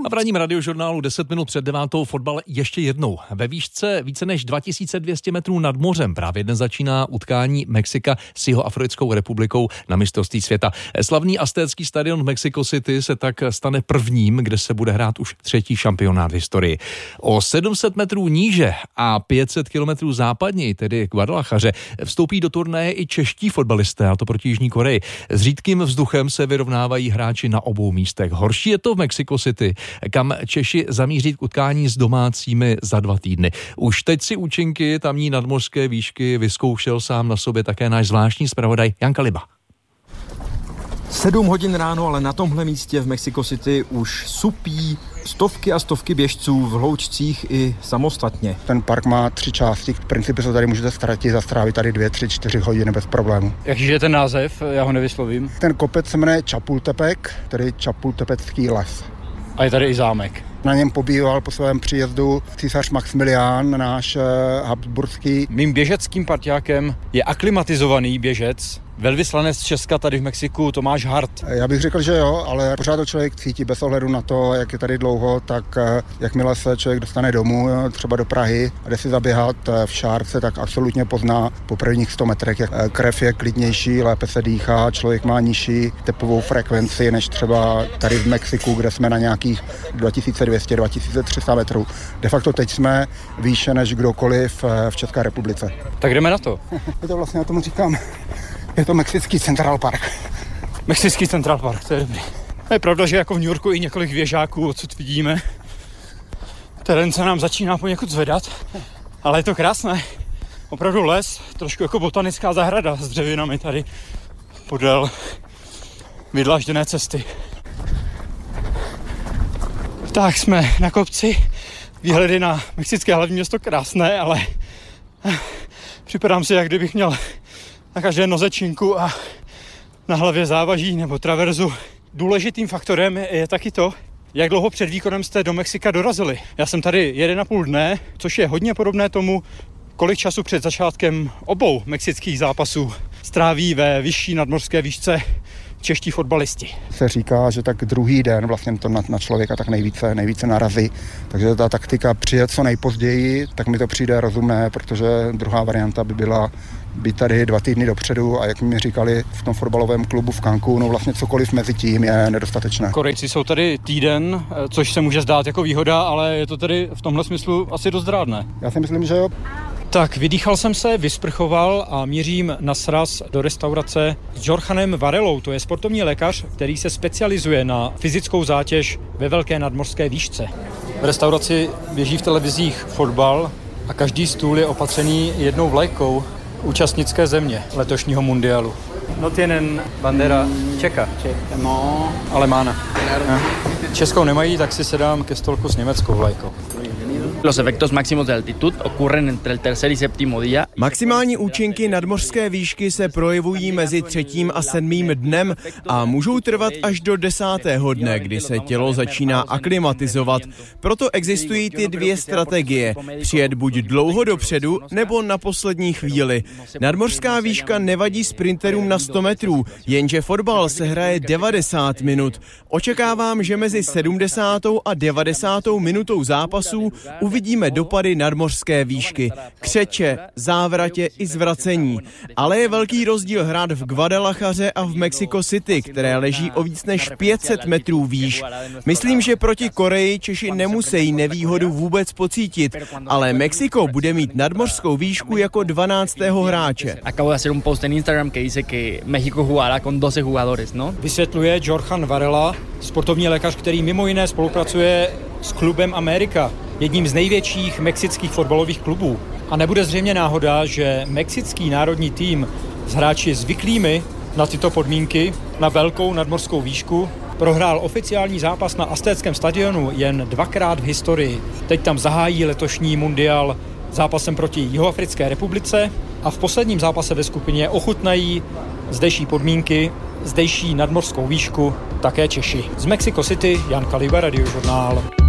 A v ranním radiožurnálu 10 minut před 9. fotbal ještě jednou. Ve výšce více než 2200 metrů nad mořem právě dnes začíná utkání Mexika s Jihoafrickou republikou na mistrovství světa. Slavný aztécký stadion v Mexico City se tak stane prvním, kde se bude hrát už třetí šampionát v historii. O 700 metrů níže a 500 kilometrů západněji, tedy Guadalajaře, vstoupí do turnaje i čeští fotbalisté, a to proti Jižní Koreji. S řídkým vzduchem se vyrovnávají hráči na obou místech. Horší je to v Mexico City, kam Češi zamíří k utkání s domácími za 2 týdny. Už teď si účinky tamní nadmořské výšky vyzkoušel sám na sobě také náš zvláštní zpravodaj Jan Kaliba. 7 hodin ráno, ale na tomhle místě v Mexico City už supí stovky a stovky běžců v hloučcích i samostatně. Ten park má 3 části, v principu se tady můžete ztratit a strávit tady 2, 3, 4 hodiny bez problému. Jaký je ten název? Já ho nevyslovím. Ten kopec se jmenuje Chapultepec, tedy Chapultepecký les. A je tady i zámek. Na něm pobýval po svém příjezdu císař Maximilián, náš habsburský. Mým běžeckým parťákem je aklimatizovaný běžec, velvyslanec Česka tady v Mexiku Tomáš Hart. Já bych řekl, že jo, ale pořád to člověk cítí bez ohledu na to, jak je tady dlouho, tak jakmile se člověk dostane domů, třeba do Prahy, a jde si zaběhat v šárce, tak absolutně pozná po prvních 100 metrech, jak krev je klidnější, lépe se dýchá, člověk má nižší tepovou frekvenci než třeba tady v Mexiku, kde jsme na nějakých 2200-2300 metrů. De facto teď jsme výše než kdokoliv v České republice. Tak jdeme na to. Je to vlastně, já tomu říkám, je to Mexický Central Park. Mexický Central Park, to je dobrý. Je pravda, že jako v New Yorku i několik věžáků odsud vidíme. Terén se nám začíná poněkud zvedat, ale je to krásné. Opravdu les, trošku jako botanická zahrada s dřevinami tady podél vydlažděné cesty. Tak jsme na kopci, výhledy na mexické hlavní město krásné, ale připadám si, jak kdybych měl na každé noze činku a na hlavě závaží nebo traverzu. Důležitým faktorem je taky to, jak dlouho před výkonem jste do Mexika dorazili. Já jsem tady 1,5 dne, což je hodně podobné tomu, kolik času před začátkem obou mexických zápasů stráví ve vyšší nadmořské výšce čeští fotbalisti. Se říká, že tak druhý den vlastně to na člověka tak nejvíce narazí. Takže ta taktika přijet co nejpozději, tak mi to přijde rozumné, protože druhá varianta by byla být tady 2 týdny dopředu a jak mi říkali v tom fotbalovém klubu v Cancúnu, vlastně cokoliv mezi tím je nedostatečné. Korejci jsou tady týden, což se může zdát jako výhoda, ale je to tady v tomhle smyslu asi dost drádné. Já si myslím, že jo. Tak, vydýchal jsem se, vysprchoval a mířím na sraz do restaurace s Jorchanem Varelou. To je sportovní lékař, který se specializuje na fyzickou zátěž ve velké nadmořské výšce. V restauraci běží v televizích fotbal a každý stůl je opatřený jednou vlajkou účastnické země letošního mundialu. No tienen bandera Čeka. No, Alemána. Českou nemají, tak si sedám ke stolku s německou vlajkou. Los efectos máximos de altitud ocurren entre el tercer y séptimo día. Maximální účinky nadmořské výšky se projevují mezi 3. a 7. dnem a můžou trvat až do 10. dne, kdy se tělo začíná aklimatizovat. Proto existují ty 2 strategie. Přijet buď dlouho dopředu, nebo na poslední chvíli. Nadmořská výška nevadí sprinterům na 100 metrů, jenže fotbal se hraje 90 minut. Očekávám, že mezi 70. a 90. minutou zápasů uvidíme dopady nadmořské výšky, křeče, závratě i zvracení. Ale je velký rozdíl hrát v Guadalajaře a v Mexico City, které leží o víc než 500 metrů výš. Myslím, že proti Koreji Češi nemusí nevýhodu vůbec pocítit, ale Mexiko bude mít nadmořskou výšku jako 12. hráče. Acabo de hacer un post en Instagram que dice que México jugará con 12 jugadores, no? Vysvětluje Jorchan Varela, sportovní lékař, který mimo jiné spolupracuje s klubem Amerika, jedním z největších mexických fotbalových klubů. A nebude zřejmě náhoda, že mexický národní tým s hráči zvyklými na tyto podmínky, na velkou nadmořskou výšku, prohrál oficiální zápas na aztéckém stadionu jen 2krát v historii. Teď tam zahájí letošní mundial zápasem proti Jihoafrické republice a v posledním zápase ve skupině ochutnají zdejší podmínky, zdejší nadmořskou výšku také Češi. Z Mexico City, Jan Kaliba, Radiožurnál.